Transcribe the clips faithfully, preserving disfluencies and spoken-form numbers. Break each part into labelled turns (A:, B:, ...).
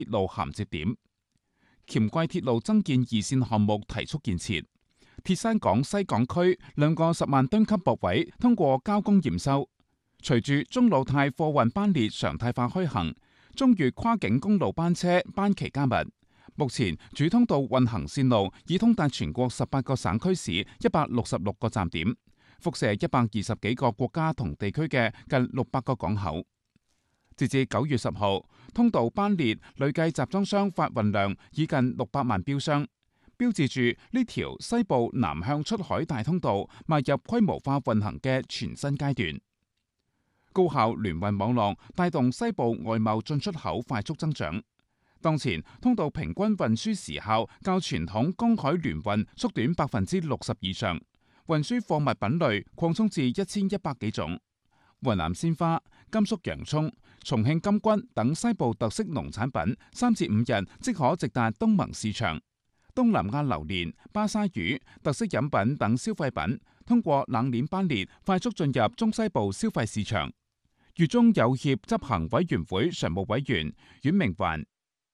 A: 鐵路銜接點。黔桂鐵路增建二線項目提速建設，鐵山港西港區兩個十萬噸級駁位通過交工驗收。隨住中老泰貨運班列常態化開行，中越跨境公路班車班期加密。目前主通道運行線路已通達全國十八個省區市一百六十六個站點，輻射一百二十幾個國家同地區嘅近六百個港口。截至九月十號，通道班列累計集裝箱發運量已近六百萬標箱，標誌住呢條西部南向出海大通道邁入規模化運行嘅全新階段。高效聯運網絡帶動西部外貿進出口快速增長。當前通道平均運輸時效較傳統公海聯運縮短百分之六十以上，運輸貨物品類擴充至一千一百幾種。雲南鮮花、甘肅洋蔥、重慶金軍等西部特色農產品三至五日即可直達東盟市場。東南亞榴蓮、巴沙魚、特色飲品等消費品通過冷鏈班列快速進入中西部消費市場。粵中友協執行委員會常務委員阮明環：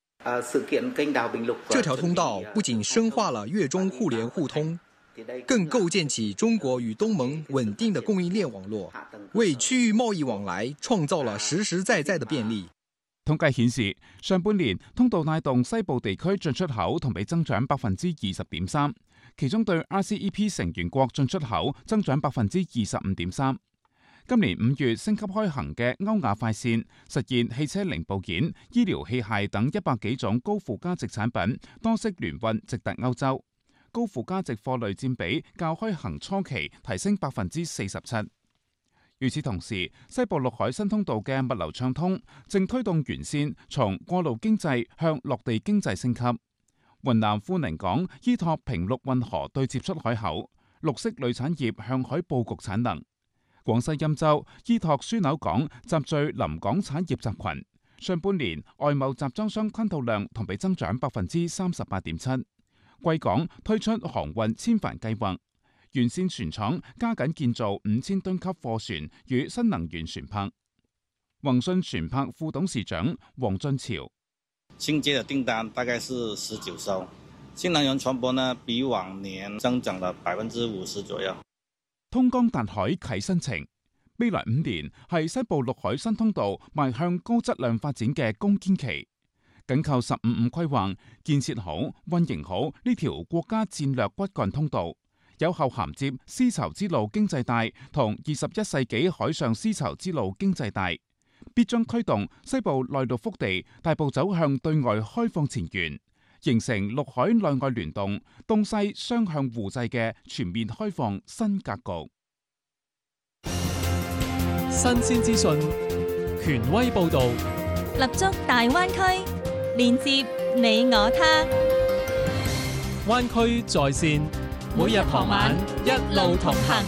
B: 這條通道不僅深化了粵中互聯互通，更構建起中國與東盟穩定的供應鏈網絡，為區域貿易往來創造了實實在在的便利。
A: 統計顯示，上半年通道帶動西部地區進出口同比增長百分之二十點三，其中對 R C E P 成員國進出口增長百分之二十五點三。今年五月升級開行嘅歐亞快線，實現汽車零部件、醫療器械等一百幾種高附加值產品多式聯運直達歐洲，高附加值貨類佔比較開行初期提升百分之四十七。與此同時，西部陸海新通道嘅物流暢通，正推動沿線從過路經濟向落地經濟升級。雲南富寧港依託平陸運河對接出海口，綠色鋁產業向海佈局產能。廣西欽州依託樞紐港集聚臨港產業集群，上半年外貿集裝箱吞吐量同比增長百分之三十八點七。貴港推出航運千帆計劃，沿線船廠加緊建造五千噸級貨船與新能源船舶。宏信船舶副董事長黃俊潮：
C: 新接的訂單大概是十九艘，新能源船舶呢比往年增長了百分之五十左右。
A: 通江達海啟新程，未來五年係西部陸海新通道邁向高質量發展嘅攻堅期。緊扣十五五規劃，建設好、運營好呢條國家戰略骨幹通道，有效銜接絲綢之路經濟帶同二十一世紀海上絲綢之路經濟帶，必將驅動西部內陸腹地大步走向對外開放前沿，形成陸海內外聯動、東西雙向互濟嘅全面開放新格局。
D: 新鮮資訊，權威報導，
E: 立足大灣區，連接你我他。
D: 灣區在線，每日傍晚一路同行。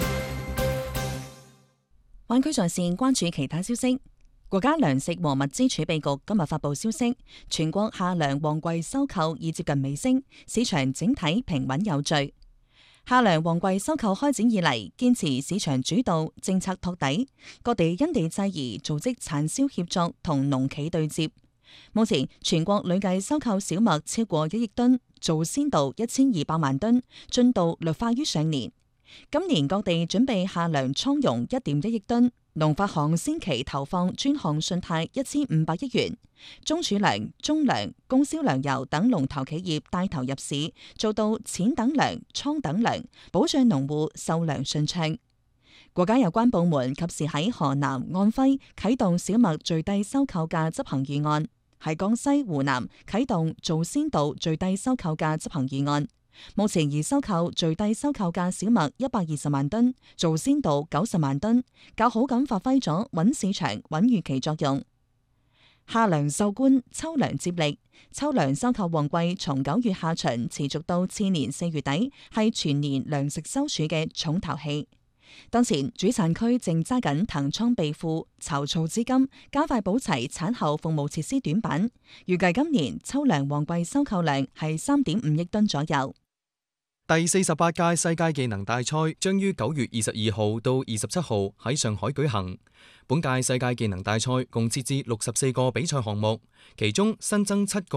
F: 灣區在線關注其他消息。國家糧食和物資儲備局今日發布消息，全國夏糧旺季收購已接近尾聲，市場整體平穩有序。夏糧旺季收購開展以嚟，堅持市場主導、政策托底，各地因地制宜組織產銷協作同農企對接。目前全國累計收購小麥超過一億噸，做鮮稻一千二百萬噸，進度略快於上年。今年各地準備夏糧倉容一點一億噸，農發行先期投放專項信貸一千五百億元，中儲糧、中糧、供銷糧油等龍頭企業帶頭入市，做到錢等糧、倉等糧，保障農戶售糧順暢。國家有關部門及時喺河南、安徽啟動小麥最低收購價執行預案，喺江西、湖南啟動做鮮稻最低收購價執行預案。目前已收購最低收購價小麥一百二十萬噸，做鮮稻九十萬噸，較好咁發揮咗穩市場、穩預期作用。夏糧收官，秋糧接力。秋糧收購旺季從九月下旬持續到次年四月底，係全年糧食收儲嘅重頭戲。當前主產區正揸緊騰倉備庫，籌措資金，加快補齊產後服務設施短板。預計今年秋糧旺季收購量係三點五億噸左右。
G: 第四十八屆世界技能大賽將於九月二十二號到二十七號喺上海舉行。本屆世界技能大賽共設置六十四個比賽項目，其中新增七個